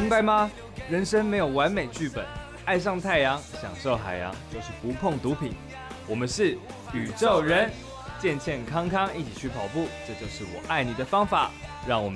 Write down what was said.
明白吗？人生没有完美剧本，爱上太阳，享受海洋，就是不碰毒品。我们是宇宙人，健健康康一起去跑步，这就是我爱你的方法。让我们